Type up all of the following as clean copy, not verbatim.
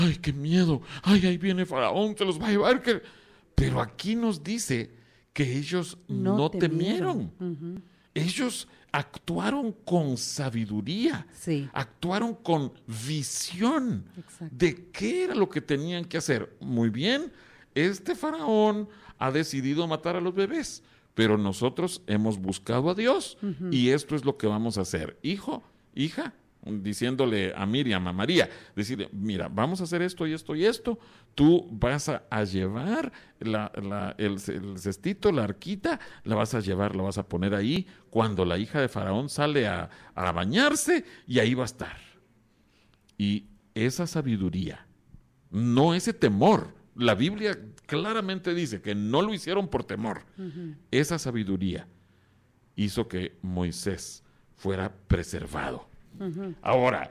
ay, qué miedo, ay, ahí viene Faraón, se los va a llevar. Pero aquí nos dice que ellos No no temieron. temieron. Ellos actuaron con sabiduría, Sí. actuaron con visión Exacto. de qué era lo que tenían que hacer. Muy bien, este faraón ha decidido matar a los bebés, pero nosotros hemos buscado a Dios y esto es lo que vamos a hacer. Hijo, hija, diciéndole a Miriam, a María, decirle, mira, vamos a hacer esto y esto y esto, tú vas a llevar el cestito, la arquita, la vas a llevar, la vas a poner ahí cuando la hija de Faraón sale a bañarse y ahí va a estar. Y esa sabiduría, no ese temor, la Biblia claramente dice que no lo hicieron por temor, esa sabiduría hizo que Moisés fuera preservado. Ahora,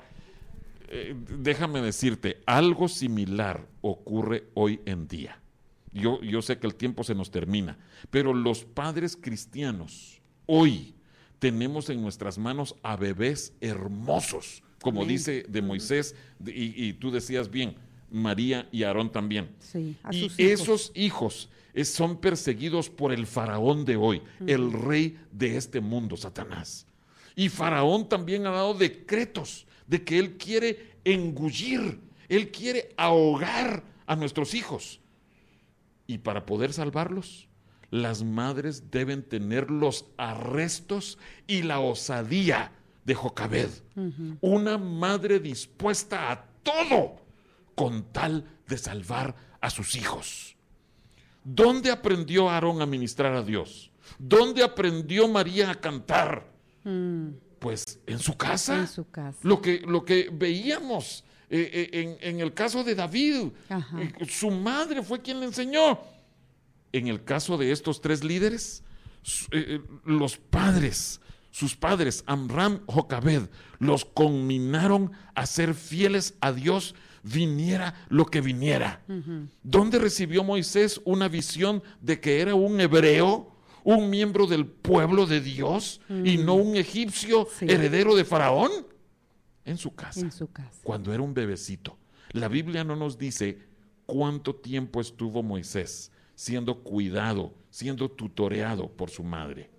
déjame decirte, algo similar ocurre hoy en día. Yo sé que el tiempo se nos termina, pero los padres cristianos hoy tenemos en nuestras manos a bebés hermosos, como Amén. dice de Moisés, y tú decías bien, María y Aarón también. Sí, a Y sus hijos. esos hijos son perseguidos por el faraón de hoy, el rey de este mundo, Satanás. Y Faraón también ha dado decretos de que él quiere engullir, él quiere ahogar a nuestros hijos. Y para poder salvarlos, las madres deben tener los arrestos y la osadía de Jocabed. Una madre dispuesta a todo con tal de salvar a sus hijos. ¿Dónde aprendió Aarón a ministrar a Dios? ¿Dónde aprendió María a cantar? Pues en su casa. En su casa. Lo que veíamos en el caso de David, su madre fue quien le enseñó. En el caso de estos tres líderes, los padres, sus padres, Amram, Jocabed, los conminaron a ser fieles a Dios, viniera lo que viniera. ¿Dónde recibió Moisés una visión de que era un hebreo, un miembro del pueblo de Dios y no un egipcio heredero de Faraón? En su casa. En su casa. Cuando era un bebecito. La Biblia no nos dice cuánto tiempo estuvo Moisés siendo cuidado, siendo tutoreado por su madre.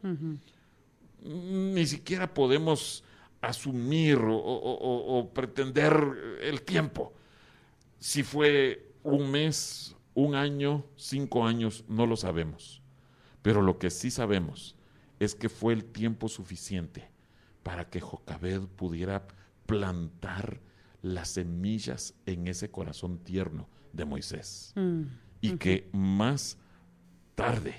Ni siquiera podemos asumir o pretender el tiempo. Si fue un mes, un año, 5 años, no lo sabemos. Pero lo que sí sabemos es que fue el tiempo suficiente para que Jocabed pudiera plantar las semillas en ese corazón tierno de Moisés. Y que más tarde,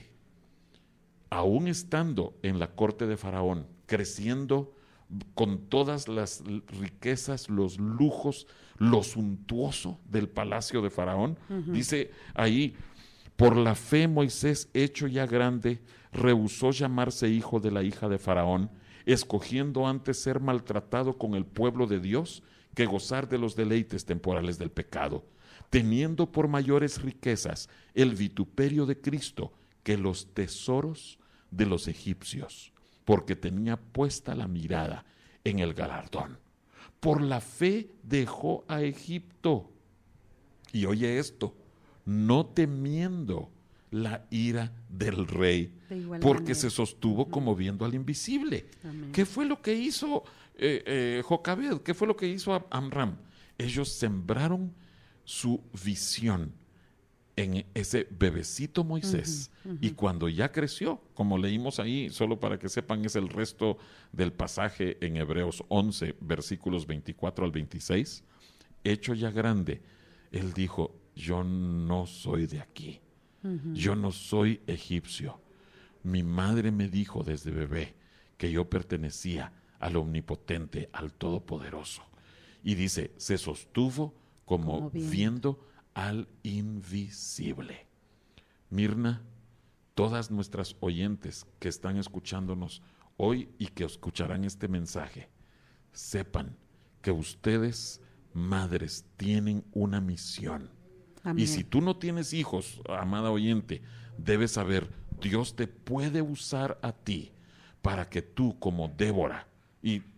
aún estando en la corte de Faraón, creciendo con todas las riquezas, los lujos, lo suntuoso del palacio de Faraón, dice ahí, por la fe Moisés, hecho ya grande, rehusó llamarse hijo de la hija de Faraón, escogiendo antes ser maltratado con el pueblo de Dios que gozar de los deleites temporales del pecado, teniendo por mayores riquezas el vituperio de Cristo que los tesoros de los egipcios, porque tenía puesta la mirada en el galardón. Por la fe dejó a Egipto. Y oye esto, no temiendo la ira del rey, porque se sostuvo como viendo al invisible. ¿Qué fue lo que hizo Jocabed? ¿Qué fue lo que hizo Amram? Ellos sembraron su visión en ese bebecito Moisés, y cuando ya creció, como leímos ahí, solo para que sepan, es el resto del pasaje en Hebreos 11, versículos 24 al 26, hecho ya grande, él dijo, yo no soy de aquí, yo no soy egipcio, mi madre me dijo desde bebé que yo pertenecía al Omnipotente, al Todopoderoso, y dice, se sostuvo como viendo al invisible. Mirna, todas nuestras oyentes que están escuchándonos hoy y que escucharán este mensaje, sepan que ustedes, madres, tienen una misión. Amén. Y si tú no tienes hijos, amada oyente, debes saber, Dios te puede usar a ti para que tú como Débora, y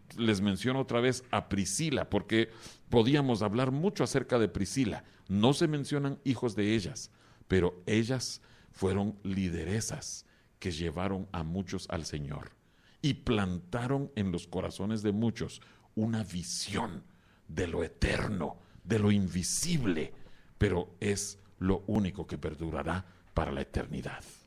les menciono otra vez a Priscila, porque podíamos hablar mucho acerca de Priscila. No se mencionan hijos de ellas, pero ellas fueron lideresas que llevaron a muchos al Señor y plantaron en los corazones de muchos una visión de lo eterno, de lo invisible, pero es lo único que perdurará para la eternidad.